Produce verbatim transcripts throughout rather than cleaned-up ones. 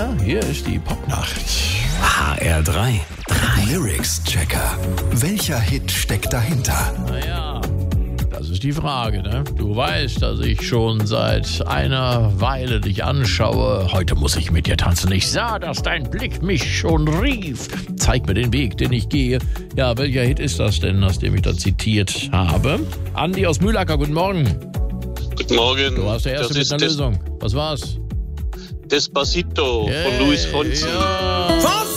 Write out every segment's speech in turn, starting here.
Ja, hier ist die Popnacht. H R drei. Lyrics-Checker. Welcher Hit steckt dahinter? Naja, das ist die Frage, ne? Du weißt, dass ich schon seit einer Weile dich anschaue. Heute muss ich mit dir tanzen. Ich sah, dass dein Blick mich schon rief. Zeig mir den Weg, den ich gehe. Ja, welcher Hit ist das denn, aus dem ich da zitiert habe? Andi aus Mühlacker, guten Morgen. Guten Morgen. Du warst der Erste Das mit ist einer Des- Lösung. Was war's? Despacito Yay, von Luis Fonsi. Ja.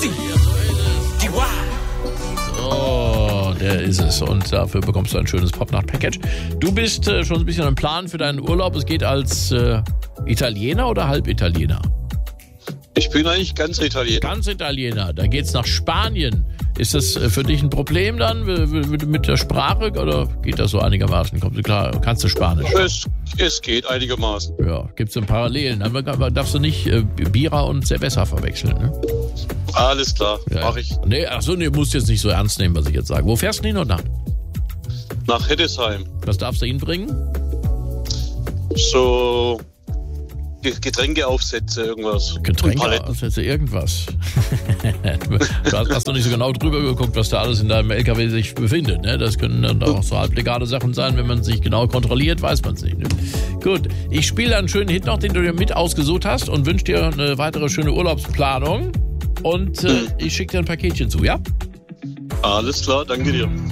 So, der ist es. Und dafür bekommst du ein schönes Popnacht-Package. Du bist äh, schon ein bisschen im Plan für deinen Urlaub. Es geht als äh, Italiener oder Halbitaliener? Ich bin eigentlich ganz Italiener. Ganz Italiener. Da geht's nach Spanien. Ist das äh, für dich ein Problem dann w- w- mit der Sprache oder geht das so einigermaßen? Kommst du klar? Kannst du Spanisch? Es, es geht einigermaßen. Ja, gibt's so Parallelen. Aber darfst du nicht äh, Bira und Cerveza verwechseln, ne? Alles klar, Ja. mache ich. Nee, ach so, nee, musst jetzt nicht so ernst nehmen, was ich jetzt sage. Wo fährst du hin und nach? Nach Heddesheim. Was darfst du hinbringen? So Ge- Getränkeaufsätze, irgendwas. Und Getränke, Paletten. Aussätze, irgendwas. Du hast, hast doch nicht so genau drüber geguckt, was da alles in deinem L K W sich befindet. Ne? Das können dann auch so halblegale Sachen sein. Wenn man sich genau kontrolliert, weiß man es nicht. Ne? Gut, ich spiele einen schönen Hit noch, den du dir mit ausgesucht hast und wünsche dir eine weitere schöne Urlaubsplanung. Und äh, ich schicke dir ein Paketchen zu, ja? Alles klar, danke dir.